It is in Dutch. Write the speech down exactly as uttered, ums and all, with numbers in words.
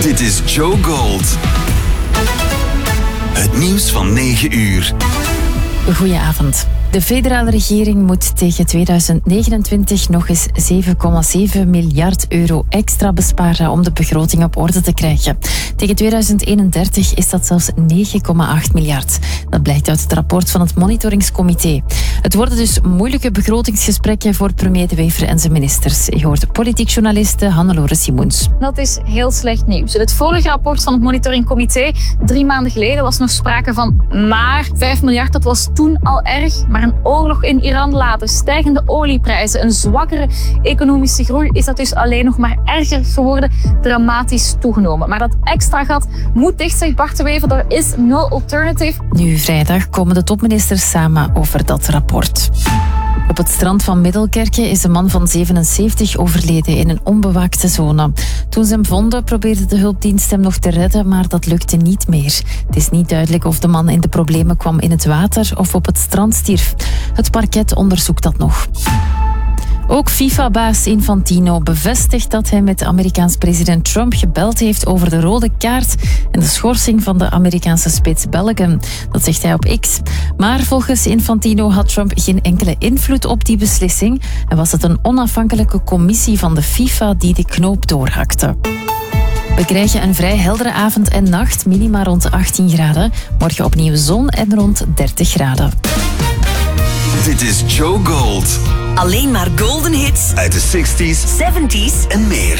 Dit is Joe Gold. Het nieuws van negen uur. Goedenavond. De federale regering moet tegen tweeduizend negenentwintig nog eens zeven komma zeven miljard euro extra besparen om de begroting op orde te krijgen. Tegen tweeduizend eenendertig is dat zelfs negen komma acht miljard. Dat blijkt uit het rapport van het Monitoringscomité. Het worden dus moeilijke begrotingsgesprekken voor premier De Wever en zijn ministers. Je hoort politiek journaliste Hannelore Simoens. Dat is heel slecht nieuws. In het vorige rapport van het Monitoringcomité, drie maanden geleden, was nog sprake van maar vijf miljard. Dat was toen al erg. Maar een oorlog in Iran later, stijgende olieprijzen, een zwakkere economische groei, is dat dus alleen nog maar erger geworden, dramatisch toegenomen. Maar dat extra gat moet dicht, zegt Bart De Wever. Er is no alternative. Nu vrijdag komen de topministers samen over dat rapport. Op het strand van Middelkerke is een man van zevenenzeventig overleden in een onbewaakte zone. Toen ze hem vonden, probeerde de hulpdienst hem nog te redden, maar dat lukte niet meer. Het is niet duidelijk of de man in de problemen kwam in het water of op het strand stierf. Het parket onderzoekt dat nog. Ook FIFA-baas Infantino bevestigt dat hij met Amerikaans president Trump gebeld heeft over de rode kaart en de schorsing van de Amerikaanse spits Bellingham. Dat zegt hij op X. Maar volgens Infantino had Trump geen enkele invloed op die beslissing en was het een onafhankelijke commissie van de FIFA die de knoop doorhakte. We krijgen een vrij heldere avond en nacht, minima rond achttien graden. Morgen opnieuw zon en rond dertig graden. Dit is Joe Gold. Alleen maar golden hits Uit de zestig's zeventig's en meer.